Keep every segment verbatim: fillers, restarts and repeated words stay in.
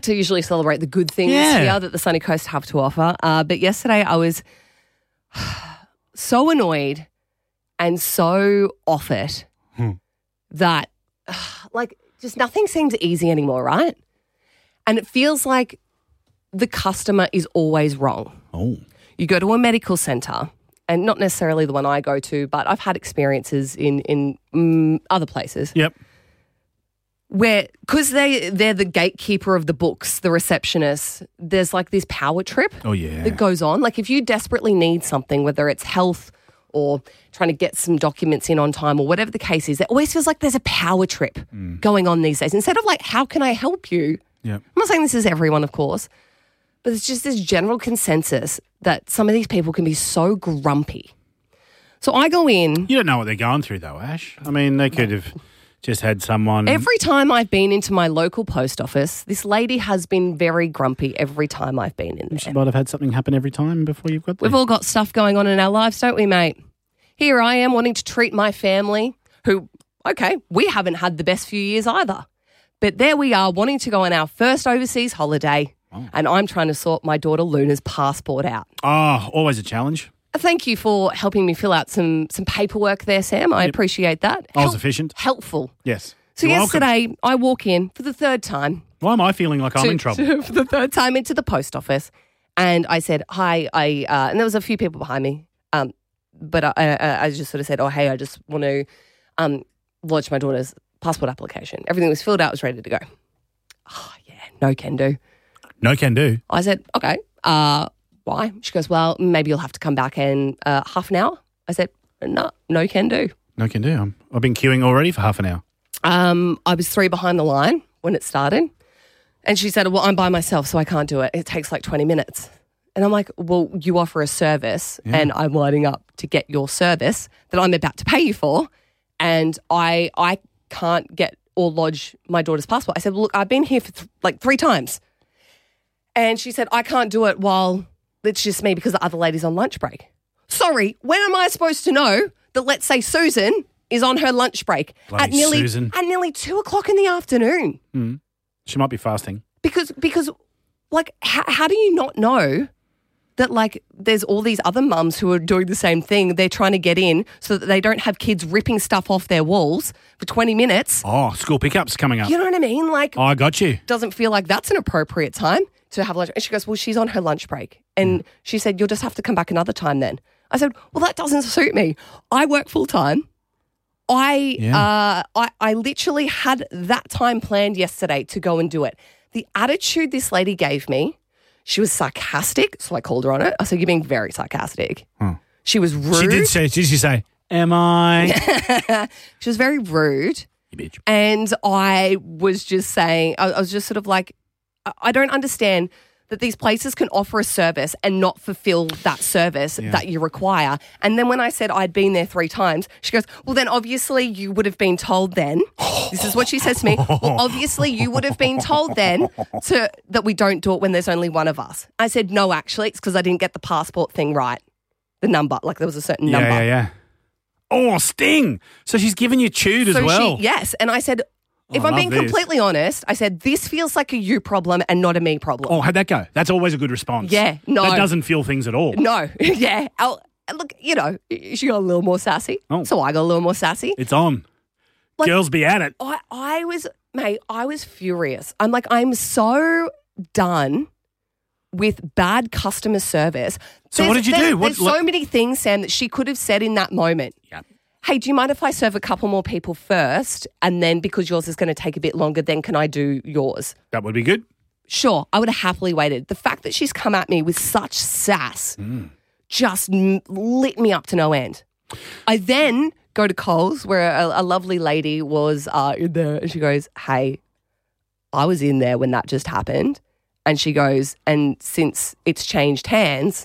to usually celebrate the good things Yeah. here that the Sunny Coast have to offer. Uh, but yesterday I was so annoyed and so off it Hmm. that, like, just nothing seems easy anymore, right? And it feels like the customer is always wrong. Oh. You go to a medical centre, and not necessarily the one I go to, but I've had experiences in, in mm, other places. Yep. Where, because they, they're the gatekeeper of the books, the receptionist, there's like this power trip Oh, yeah. that goes on. Like if you desperately need something, whether it's health or trying to get some documents in on time or whatever the case is, it always feels like there's a power trip Mm. going on these days. Instead of like, how can I help you? Yep. I'm not saying this is everyone, of course, but it's just this general consensus that some of these people can be so grumpy. So I go in. You don't know what they're going through, though, Ash. I mean, they could have just had someone. Every time I've been into my local post office, this lady has been very grumpy every time I've been in She there. might have had something happen every time before you've got there. We've all got stuff going on in our lives, don't we, mate? Here I am wanting to treat my family, who, okay, we haven't had the best few years either. But there we are wanting to go on our first overseas holiday, Oh. and I'm trying to sort my daughter Luna's passport out. Oh, always a challenge. Thank you for helping me fill out some some paperwork there, Sam. I appreciate that. I was Help- efficient. Helpful. Yes. So You're welcome. yesterday, I walk in for the third time. Why am I feeling like I'm to- in trouble? to- for the third time into the post office, and I said, hi, I, uh, and there was a few people behind me, um, but I, I, I just sort of said, oh, hey, I just want to um, lodge my daughter's passport application. Everything was filled out, was ready to go. Oh, yeah, no can do. No can do. I said, okay, uh, why? She goes, well, maybe you'll have to come back in uh, half an hour. I said, no, no can do. No can do. I'm, I've been queuing already for half an hour. Um, I was three behind the line when it started. And she said, well, I'm by myself, so I can't do it. It takes like twenty minutes. And I'm like, well, you offer a service Yeah. and I'm lining up to get your service that I'm about to pay you for. And I I can't get or lodge my daughter's passport. I said, well, look, I've been here for th- like three times. And she said, I can't do it while it's just me because the other lady's on lunch break. Sorry, when am I supposed to know that, let's say, Susan is on her lunch break Bloody at nearly Susan. at nearly two o'clock in the afternoon? Mm. She might be fasting. Because, because, like, how, how do you not know that, like, there's all these other mums who are doing the same thing? They're trying to get in so that they don't have kids ripping stuff off their walls for twenty minutes. Oh, school pickups coming up. You know what I mean? Like, Oh, I got you. doesn't feel like that's an appropriate time to have lunch. And she goes, well, she's on her lunch break. And she said, you'll just have to come back another time then. I said, well, that doesn't suit me. I work full time. I, Yeah. uh, I, I literally had that time planned yesterday to go and do it. The attitude this lady gave me, she was sarcastic. So I called her on it. I said, you're being very sarcastic. Hmm. She was rude. She did say, did she say, am I? She was very rude. You bitch. And I was just saying, I, I was just sort of like, I- I don't understand that these places can offer a service and not fulfill that service Yeah. that you require. And then when I said I'd been there three times, she goes, well, then obviously you would have been told then. This is what she says to me. Well, obviously you would have been told then to that we don't do it when there's only one of us. I said, no, actually, it's because I didn't get the passport thing right. The number, like there was a certain Yeah, number. yeah, yeah. Oh, sting. So she's given you chewed as So well. she, yes. And I said, if I I'm love being this. completely honest, I said, this feels like a you problem and not a me problem. Oh, how'd that go? That's always a good response. Yeah, no. That doesn't feel things at all. No, yeah. I'll, look, you know, she got a little more sassy. Oh. So I got a little more sassy. It's on. Like- Girls be at it. I, I was, mate, I was furious. I'm like, I'm so done with bad customer service. So what There's- did you there- do? What- There's so many things, Sam, that she could have said in that moment. Yep. Hey, do you mind if I serve a couple more people first? And then because yours is going to take a bit longer, then can I do yours? That would be good. Sure, I would have happily waited. The fact that she's come at me with such sass just m- lit me up to no end. I then go to Coles where a, a lovely lady was uh, in there and she goes, hey, I was in there when that just happened. And she goes, and since it's changed hands,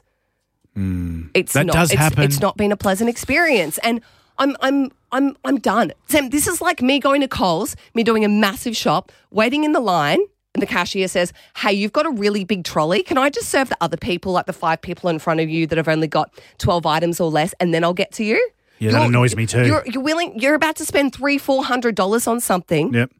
it's That not does it's, happen. it's not been a pleasant experience. And I'm I'm I'm I'm done. Sam, this is like me going to Coles, me doing a massive shop, waiting in the line, and the cashier says, hey, you've got a really big trolley. Can I just serve the other people, like the five people in front of you that have only got twelve items or less, and then I'll get to you? Yeah, that annoys me too. You're, you're willing, you're about to spend three, four hundred dollars on something. Yep.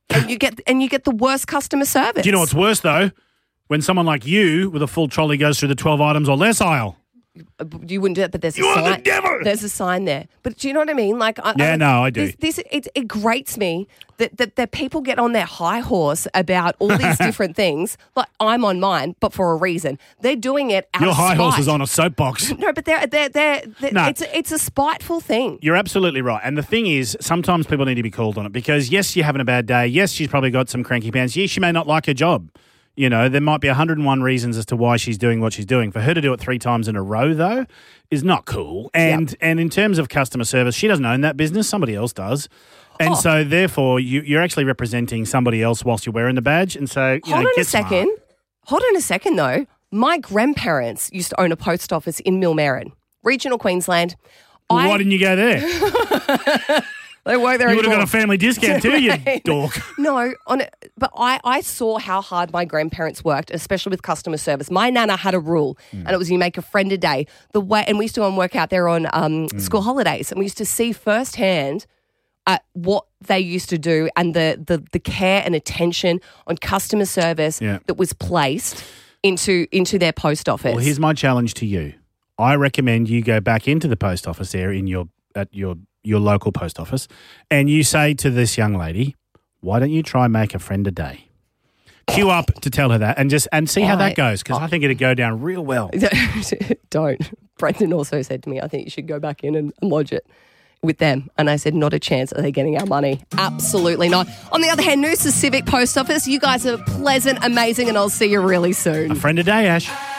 and you get and you get the worst customer service. Do you know what's worse, though? When someone like you with a full trolley goes through the twelve items or less aisle. You wouldn't do it, but there's a You sign. are the devil! There's a sign there. But do you know what I mean? Like, I, Yeah, I, no, I do. This, this it, it grates me that, that that people get on their high horse about all these different things. Like I'm on mine, but for a reason. They're doing it out Your of high spite. horse is on a soapbox. No, but they're they're they're, they're No. it's a, it's a spiteful thing. You're absolutely right. And the thing is, sometimes people need to be called on it because, yes, you're having a bad day. Yes, she's probably got some cranky pants. Yes, she may not like her job. You know, there might be one hundred and one reasons as to why she's doing what she's doing. For her to do it three times in a row, though, is not cool. And Yep. and in terms of customer service, she doesn't own that business. Somebody else does. And Oh. so, therefore, you, you're actually representing somebody else whilst you're wearing the badge. And so, you Hold know, on a get smart. second. Hold on a second, though. My grandparents used to own a post office in Millmerran, regional Queensland. Well, I, why didn't you go there? they work there You would have anymore. got a family discount too, you Right. dork. No, on it, but I, I saw how hard my grandparents worked, especially with customer service. My nana had a rule, and it was you make a friend a day. The way, and we used to go and work out there on um, school holidays, and we used to see firsthand uh, what they used to do and the, the the care and attention on customer service Yeah. that was placed into into their post office. Well, here's my challenge to you. I recommend you go back into the post office there in your at your your local post office, and you say to this young lady, "Why don't you try make a friend a day?" Queue up to tell her that, and just and see how I- that goes because I think it'd go down real well. Don't. Brendan also said to me, I think you should go back in and lodge it with them. And I said, not a chance. Are they getting our money? Absolutely not. On the other hand, Noosa Civic Post Office, you guys are pleasant, amazing, and I'll see you really soon. A friend a day, Ash.